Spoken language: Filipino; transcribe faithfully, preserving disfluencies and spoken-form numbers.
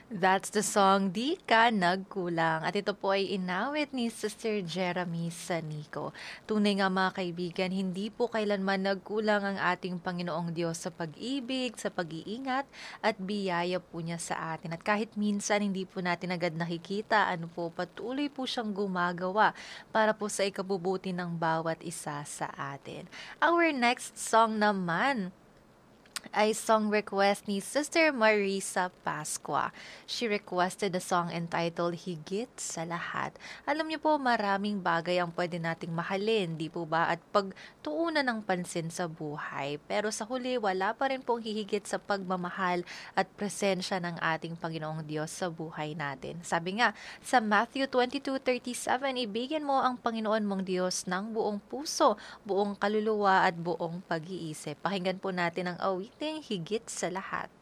That's the song "Di Ka Nagkulang" at ito po ay inawit ni Sister Jeremy Sanico. Tunay nga mga kaibigan, hindi po kailanman nagkulang ang ating Panginoong Diyos sa pag-ibig, sa pag-iingat at biyaya po niya sa atin. At kahit minsan hindi po natin agad nakikita, ano po, patuloy po siyang gumagawa para po sa ikabubuti ng bawat isa sa atin. Our next song naman ay song request ni Sister Marisa Pasqua. She requested a song entitled Higit sa Lahat. Alam niyo po, maraming bagay ang pwede nating mahalin, di po ba? At pagtuunan ng pansin sa buhay. Pero sa huli, wala pa rin pong hihigit sa pagmamahal at presensya ng ating Panginoong Diyos sa buhay natin. Sabi nga, sa Matthew twenty-two thirty-seven, ibigin mo ang Panginoon mong Diyos ng buong puso, buong kaluluwa at buong pag-iisip. Pakinggan po natin ang awiting Higit sa Lahat.